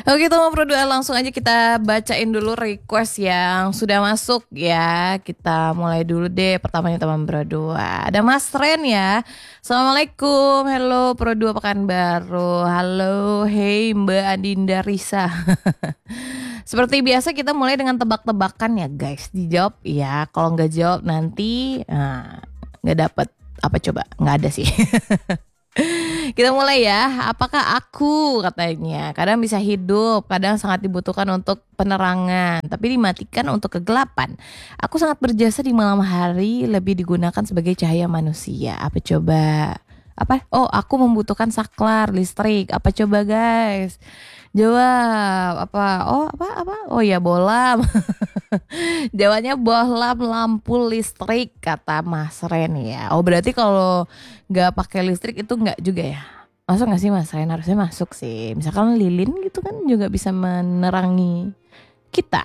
Oke teman Pro 2, langsung aja kita bacain dulu request yang sudah masuk ya. Kita mulai dulu deh, pertamanya teman Pro 2. Ada Mas Ren ya. Assalamualaikum, hello Pro 2 Pekanbaru. Halo, hey Mbak Adinda Risa. Seperti biasa kita mulai dengan tebak-tebakan ya guys. Dijawab ya, kalau nggak jawab nanti nggak dapet apa coba, nggak ada sih. Kita mulai ya. Apakah aku, katanya, kadang bisa hidup, kadang sangat dibutuhkan untuk penerangan, tapi dimatikan untuk kegelapan. Aku sangat berjasa di malam hari, lebih digunakan sebagai cahaya manusia. Apa coba? Apa? Oh, aku membutuhkan saklar listrik. Apa coba guys? Jawab apa? Oh, apa? Oh ya, bolam. Jawabannya bohlam lampu listrik, kata Mas Ren ya. Oh, berarti kalau nggak pakai listrik itu nggak juga ya? Masuk nggak sih Mas Ren? Harusnya masuk sih. Misalkan lilin gitu kan juga bisa menerangi kita.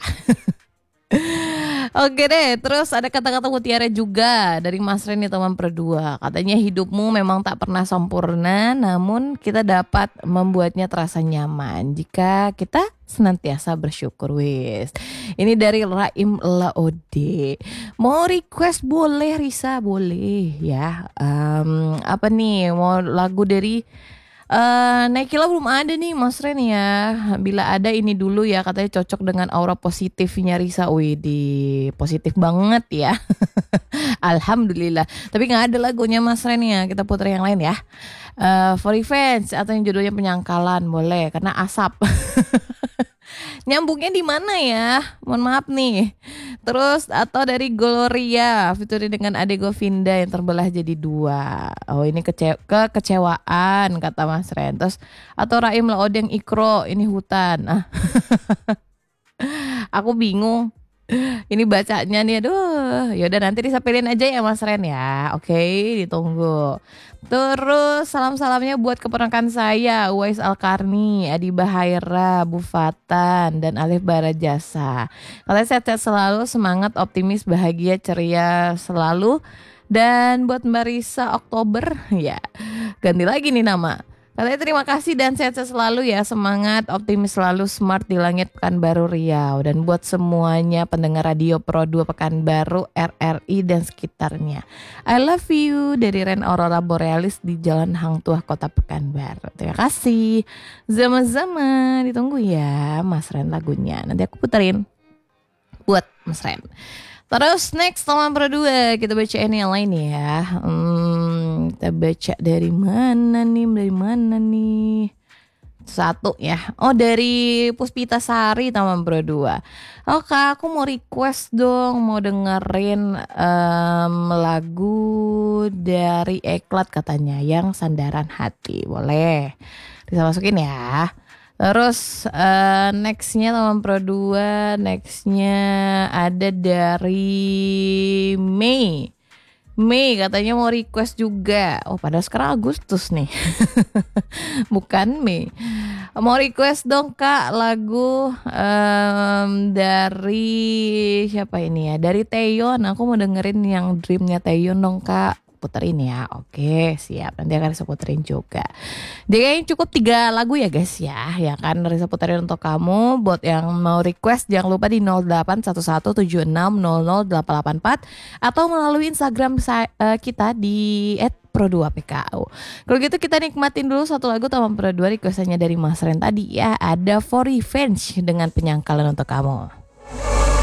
Oke deh, terus ada kata-kata mutiara juga dari Mas Ren nih teman Pro 2. Katanya hidupmu memang tak pernah sempurna, namun kita dapat membuatnya terasa nyaman jika kita senantiasa bersyukur. Wis. Ini dari Raim Laode. Mau request boleh Risa, boleh ya. Apa nih? Mau lagu dari Naikila belum ada nih Mas Ren ya. Bila ada ini dulu ya, katanya cocok dengan aura positifnya Risa. Widih, positif banget ya. Alhamdulillah. Tapi gak ada lagunya Mas Ren ya. Kita putar yang lain ya. For Revenge atau yang judulnya Penyangkalan boleh, karena asap. Nyambungnya di mana ya? Mohon maaf nih. Terus atau dari Gloria featuring dengan Ade Govinda yang terbelah jadi dua. Oh, ini kekecewaan kata Mas Ren. Terus atau Raim Laode yang Ikro, ini hutan. Aku bingung. Ini bacanya nih, aduh. Yaudah nanti disapelin aja ya Mas Ren ya. Oke, ditunggu. Terus salam-salamnya buat keponakan saya, Uwais Alkarni, Adi Bahaira, Bu Fatan, dan Alif Barajasa. Katanya sehat-sehat selalu, semangat, optimis, bahagia, ceria selalu. Dan buat Mbak Risa Oktober, ya ganti lagi nih nama. Katanya terima kasih dan sehat-sehat selalu ya, semangat, optimis selalu, smart di langit Pekanbaru Riau. Dan buat semuanya pendengar radio Pro 2 Pekanbaru, RRI dan sekitarnya. I love you dari Ren Aurora Borealis di Jalan Hang Tuah Kota Pekanbaru. Terima kasih. Zama-zama, ditunggu ya Mas Ren lagunya. Nanti aku puterin buat Mas Ren. Terus next teman Pro 2, kita bacain yang lain ya. Kita baca dari mana nih? Satu ya. Oh, dari Puspita Sari teman Pro 2. Oh Kak, aku mau request dong, mau dengerin lagu dari Eklat katanya, yang Sandaran Hati. Boleh, bisa masukin ya. Terus nextnya teman Pro 2, nextnya ada dari Mei katanya mau request juga. Oh, padahal sekarang Agustus nih. Bukan Mei. Mau request dong Kak lagu dari siapa ini ya? Dari Taeyeon. Aku mau dengerin yang Dreamnya Taeyeon dong Kak. Puterin ya. Oke, siap. Nanti akan Risa puterin juga. Dia kayaknya cukup 3 lagu ya guys ya. Ya kan, Risa puterin untuk kamu. Buat yang mau request jangan lupa di 081176000884 atau melalui Instagram kita di @pro2pku. Kalau gitu kita nikmatin dulu satu lagu teman Pro 2 requestannya dari Mas Ren tadi ya. Ada For Revenge dengan Penyangkalan untuk kamu.